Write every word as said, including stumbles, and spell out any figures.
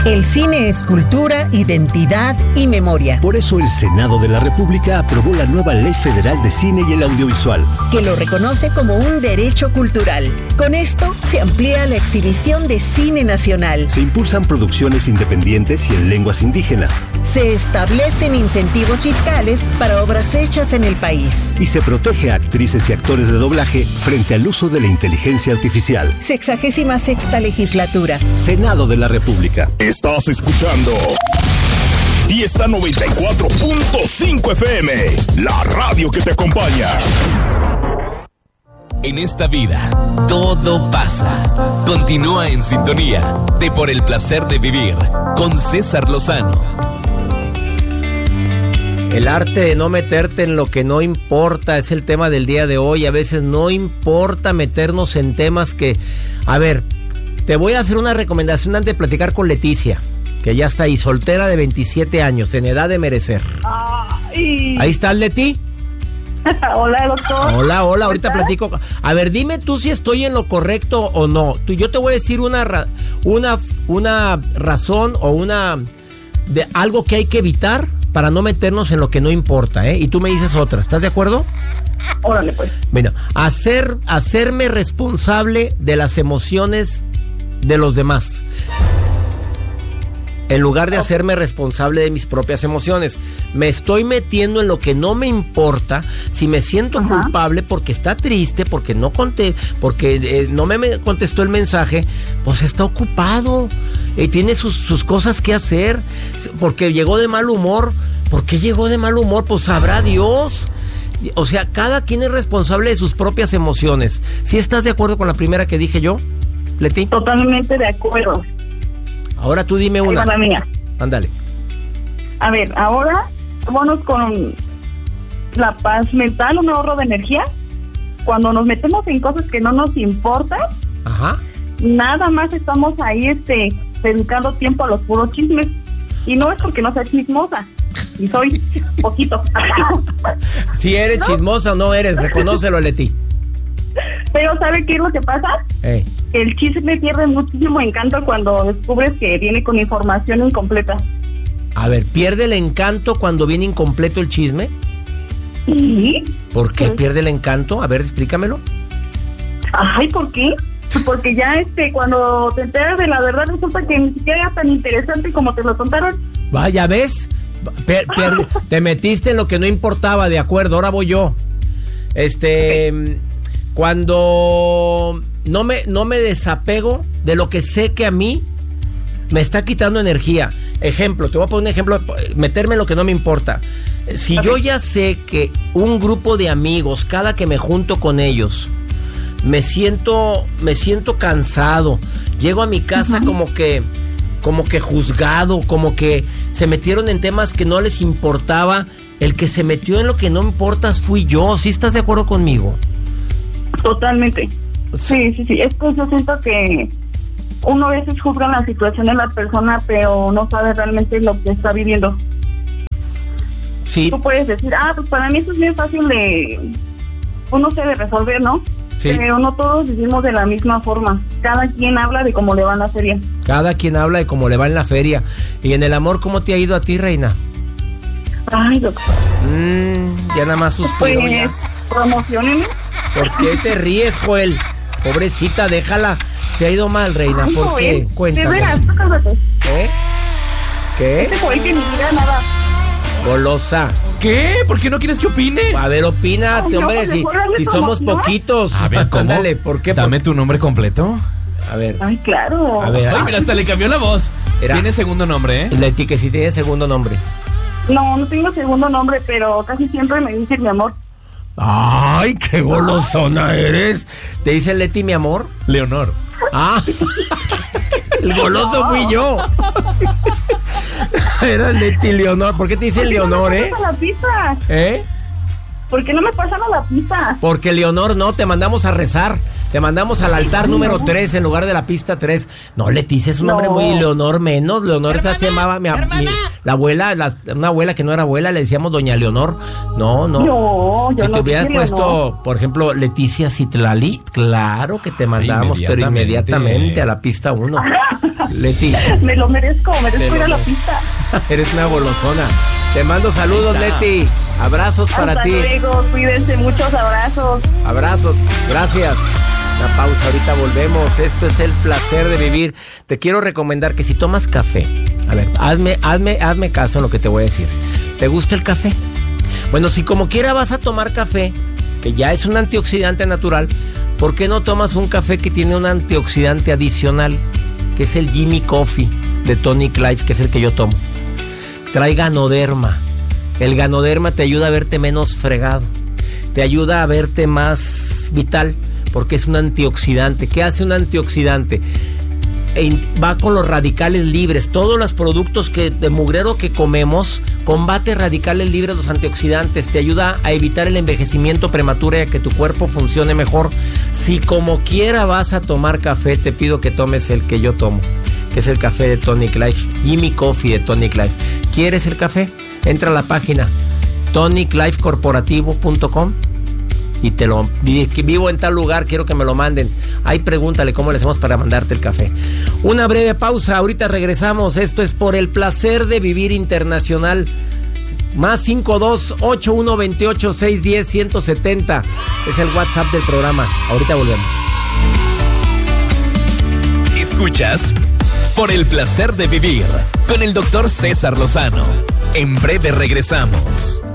El cine es cultura, identidad y memoria. Por eso el Senado de la República aprobó la nueva Ley Federal de Cine y el Audiovisual, que lo reconoce como un derecho cultural. Con esto se amplía la exhibición de cine nacional. Se impulsan producciones independientes y en lenguas indígenas. Se establecen incentivos fiscales para obras hechas en el país. Y se protege a actrices y actores de doblaje frente al uso de la inteligencia artificial. Sexagésima sexta legislatura. Senado de la República. Estás escuchando Fiesta noventa y cuatro punto cinco F M, la radio que te acompaña. En esta vida, todo pasa. Continúa en sintonía de Por el Placer de Vivir con César Lozano. El arte de no meterte en lo que no importa es el tema del día de hoy. A veces no importa meternos en temas que... A ver, te voy a hacer una recomendación antes de platicar con Leticia, que ya está ahí, soltera de veintisiete años, en edad de merecer. Ay. Ahí estás, Leti. Hola, doctor. Hola, hola, ahorita platico. A ver, dime tú si estoy en lo correcto o no. Tú, yo te voy a decir una, ra- una, una razón o una... de algo que hay que evitar para no meternos en lo que no importa, ¿eh? Y tú me dices otra, ¿estás de acuerdo? Órale, pues. Bueno, hacer, hacerme responsable de las emociones de los demás, en lugar de hacerme responsable de mis propias emociones. Me estoy metiendo en lo que no me importa. Si me siento Ajá. culpable porque está triste, porque no conté, porque eh, no me, me contestó el mensaje, pues está ocupado, eh, tiene sus, sus cosas que hacer, porque llegó de mal humor. ¿Por qué llegó de mal humor? Pues sabrá Dios. O sea, cada quien es responsable de sus propias emociones. ¿Sí estás de acuerdo con la primera que dije yo, Leti? Totalmente de acuerdo. Ahora tú dime una. Ahí va la mía. Ándale. A ver, ahora vámonos con la paz mental, un ahorro de energía. Cuando nos metemos en cosas que no nos importan, Ajá. nada más estamos ahí este dedicando tiempo a los puros chismes. Y no es porque no sea chismosa, y soy poquito. Si eres ¿No? chismosa o no eres, reconócelo, Leti. Pero ¿sabe qué es lo que pasa? Hey. El chisme pierde muchísimo encanto cuando descubres que viene con información incompleta. A ver, ¿pierde el encanto cuando viene incompleto el chisme? Sí. ¿Por qué sí. pierde el encanto? A ver, explícamelo. Ay, ¿por qué? Porque ya este cuando te enteras de la verdad resulta que ni siquiera era tan interesante como te lo contaron. Vaya, ¿ves? Per, per, te metiste en lo que no importaba, de acuerdo, ahora voy yo. Este... Okay. Cuando no me, no me desapego de lo que sé que a mí me está quitando energía. Ejemplo, te voy a poner un ejemplo, meterme en lo que no me importa. Si okay. yo ya sé que un grupo de amigos, cada que me junto con ellos, me siento, me siento cansado, llego a mi casa uh-huh. como que, como que juzgado, como que se metieron en temas que no les importaba. El que se metió en lo que no me importa fui yo. ¿Sí estás de acuerdo conmigo? Totalmente. Sí, sí, sí. Es que yo siento que uno a veces juzga la situación de la persona, pero no sabe realmente lo que está viviendo. Sí. Tú puedes decir, ah, pues para mí eso es bien fácil de... uno se debe resolver, ¿no? Sí. Pero no todos vivimos de la misma forma. Cada quien habla de cómo le va en la feria. Cada quien habla de cómo le va en la feria. ¿Y en el amor cómo te ha ido a ti, reina? Ay, doctor. Mm, ya nada más suspiro pues, ya. Promociónenme. ¿Por qué te ríes, Joel? Pobrecita, déjala. Te ha ido mal, reina. Ay, ¿Por Joel, qué? Cuéntame. De veras, cálmate. ¿Eh? ¿Qué? Este Joel que ni diga nada. Golosa. ¿Qué? ¿Por qué no quieres que opine? A ver, opínate, Ay, hombre, no, si, si somos poquitos. A ver, ¿cómo? Ándale, ¿por qué? Dame ¿Por... tu nombre completo. A ver. Ay, claro. A ver. Ay, mira, hasta le cambió la voz. Era... Tiene segundo nombre, ¿eh? Leti, que sí tiene segundo nombre. No, no tengo segundo nombre, pero casi siempre me dicen mi amor. ¡Ay, qué golosona eres! ¿Te dice Leti, mi amor? Leonor. ¡Ah! El goloso fui yo. Era Leti Leonor. ¿Por qué te dicen Leonor, eh? ¿Por qué no me pasan la pista? ¿Eh? ¿Por qué no me pasan a la pista? Porque Leonor no, te mandamos a rezar. Te mandamos al altar no. número tres en lugar de la pista tres. No, Leticia es un no. nombre muy Leonor menos. Leonor hermana, se llamaba mi, mi, la abuela, la, una abuela que no era abuela, le decíamos doña Leonor. No, no. no yo si no te hubieras puesto, Leonor. por ejemplo, Leticia Citlali, claro que te mandamos, pero inmediatamente a la pista uno. Leti. Me lo merezco, merezco ir a la pista. Eres una golosona. Te mando saludos, Leti. Abrazos para Hasta ti. Hasta luego, cuídense, muchos abrazos. Abrazos, gracias. Una pausa, ahorita volvemos. Esto es el placer de vivir. Te quiero recomendar que si tomas café, a ver, hazme, hazme, hazme caso en lo que te voy a decir. ¿Te gusta el café? Bueno, si como quiera vas a tomar café, que ya es un antioxidante natural, ¿por qué no tomas un café que tiene un antioxidante adicional? Que es el Jimmy Coffee de Tonic Life, que es el que yo tomo. Trae Ganoderma. El Ganoderma te ayuda a verte menos fregado. Te ayuda a verte más vital, porque es un antioxidante. ¿Qué hace un antioxidante? Va con los radicales libres. Todos los productos que, de mugrero que comemos, combate radicales libres, los antioxidantes. Te ayuda a evitar el envejecimiento prematuro y a que tu cuerpo funcione mejor. Si como quiera vas a tomar café, te pido que tomes el que yo tomo, que es el café de Tonic Life, Jimmy Coffee de Tonic Life. ¿Quieres el café? Entra a la página tonic life corporativo punto com y te lo vivo en tal lugar, quiero que me lo manden. Ahí pregúntale cómo le hacemos para mandarte el café. Una breve pausa, ahorita regresamos. Esto es Por el Placer de Vivir Internacional. Más cinco dos ocho uno dos ocho seis uno cero uno siete cero es el WhatsApp del programa. Ahorita volvemos. Escuchas Por el Placer de Vivir con el doctor César Lozano. En breve regresamos.